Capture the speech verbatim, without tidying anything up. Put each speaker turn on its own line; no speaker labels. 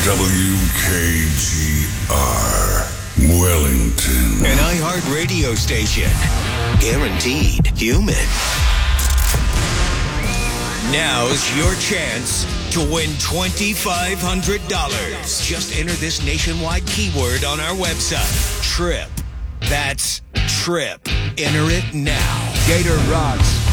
W K G R, Wellington.
An iHeart radio station. Guaranteed human. Now's your chance to win twenty-five hundred dollars. Just enter this nationwide keyword on our website. TRIP. That's TRIP. Enter it now.
Gator rocks.